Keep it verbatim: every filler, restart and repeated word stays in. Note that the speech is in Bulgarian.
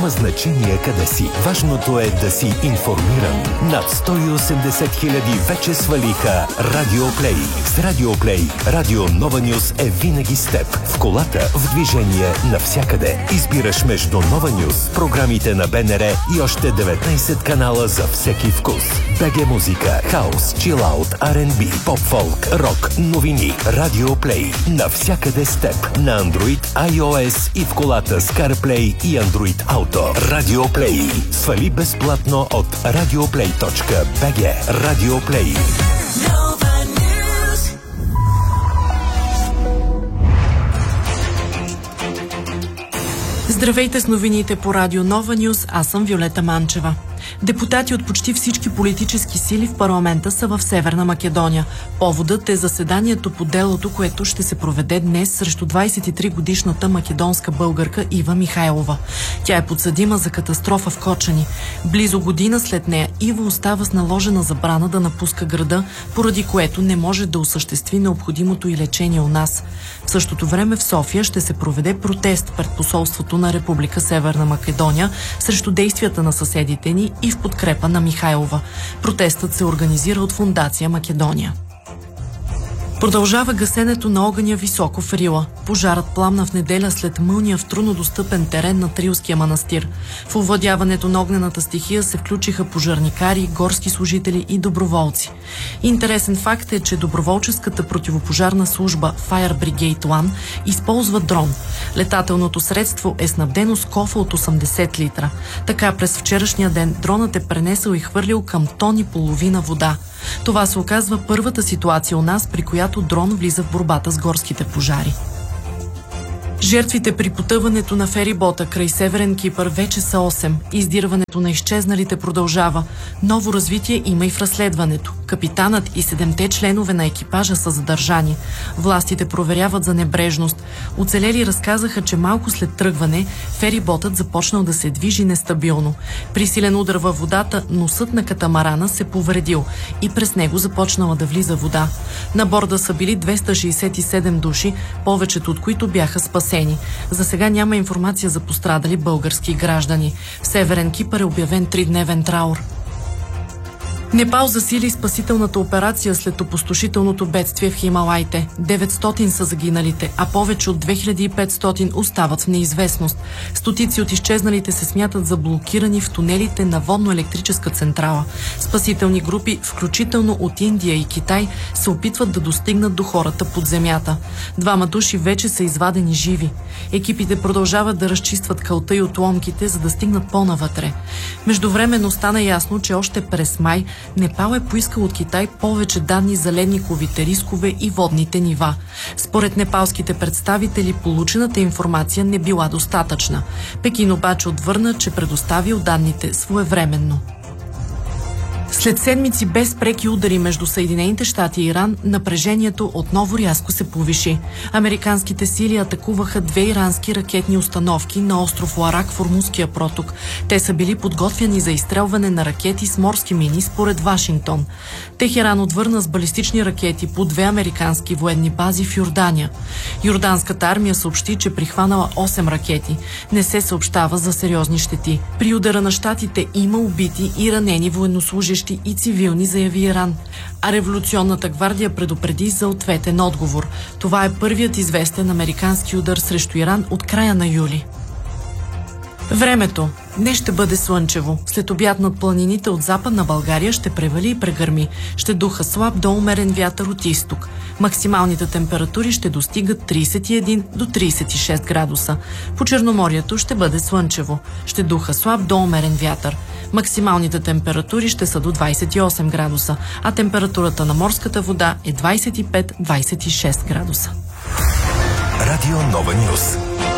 Няма значение къде си. Важното е да си информиран. Над сто и осемдесет хиляди вече свалиха Радио Плей. С Радио Плей, Радио Нова Нюз е винаги с теб. В колата, в движение, навсякъде. Избираш между Нова Нюз, програмите на БНР и още деветнайсет канала за всеки вкус. БГ музика, хаус, чилаут, Ар енд Би, поп-фолк, рок, новини. Радио Плей. Навсякъде с теб. На Android, iOS и в колата с CarPlay и Android Auto. Радио Плей. Свали безплатно от радиоплей точка би джи. Радио Плей. Здравейте с новините по Радио Нова Нюз, аз съм Виолета Манчева. Депутати от почти всички политически сили в парламента са в Северна Македония. Поводът е заседанието по делото, което ще се проведе днес срещу двайсет и три годишната македонска българка Ива Михайлова. Тя е подсъдима за катастрофа в Кочани. Близо година след нея Ива остава с наложена забрана да напуска града, поради което не може да осъществи необходимото и лечение у нас. В същото време в София ще се проведе протест пред посолството на Република Северна Македония срещу действията на съседите ни и в подкрепа на Михайлова. Протестът се организира от Фондация Македония. Продължава гасенето на огъня високо в Рила. Пожарът пламна в неделя след мълния в труднодостъпен терен на Трилския манастир. В овладяването на огнената стихия се включиха пожарникари, горски служители и доброволци. Интересен факт е, че доброволческата противопожарна служба Fire Brigade One използва дрон. Летателното средство е снабдено с кофа от осемдесет литра. Така през вчерашния ден дронът е пренесъл и хвърлил към тон и половина вода. Това се оказва първата ситуация у нас, при която дрон влиза в борбата с горските пожари. Жертвите при потъването на ферибота край Северен Кипър вече са осем. Издирването на изчезналите продължава. Ново развитие има и в разследването. Капитанът и седемте членове на екипажа са задържани. Властите проверяват за небрежност. Оцелели разказаха, че малко след тръгване фериботът започнал да се движи нестабилно. При силен удар във водата носът на катамарана се повредил и през него започнала да влиза вода. На борда са били двеста шейсет и седем души, повечето от които бяха спасени. За сега няма информация за пострадали български граждани. В Северен Кипър е обявен тридневен траур. Непал засили спасителната операция след опустошителното бедствие в Хималайте. деветстотин са загиналите, а повече от две хиляди и петстотин остават в неизвестност. Стотици от изчезналите се смятат за блокирани в тунелите на водно-електрическа централа. Спасителни групи, включително от Индия и Китай, се опитват да достигнат до хората под земята. Двама души вече са извадени живи. Екипите продължават да разчистват калта и отломките, за да стигнат по-навътре. Междувременно стана ясно, че още през май Непал е поискал от Китай повече данни за ледниковите рискове и водните нива. Според непалските представители, получената информация не била достатъчна. Пекин обаче отвърна, че предоставил данните своевременно. След седмици без преки удари между Съединените щати и Иран, напрежението отново рязко се повиши. Американските сили атакуваха две ирански ракетни установки на остров Ларак в Ормузския проток. Те са били подготвяни за изстрелване на ракети с морски мини според Вашингтон. Техеран отвърна с балистични ракети по две американски военни бази в Йордания. Йорданската армия съобщи, че прихванала осем ракети. Не се съобщава за сериозни щети. При удара на щатите има убити и ранени военнослужещи и цивилни, заяви Иран. А революционната гвардия предупреди за ответен отговор. Това е първият известен американски удар срещу Иран от края на юли. Времето. Днес ще бъде слънчево. След обяд над планините от Западна България ще превали и прегърми. Ще духа слаб до умерен вятър от изток. Максималните температури ще достигат трийсет и един до трийсет и шест градуса. По Черноморието ще бъде слънчево. Ще духа слаб до умерен вятър. Максималните температури ще са до двайсет и осем градуса, а температурата на морската вода е двайсет и пет до двайсет и шест градуса. Радио Нова Нюз.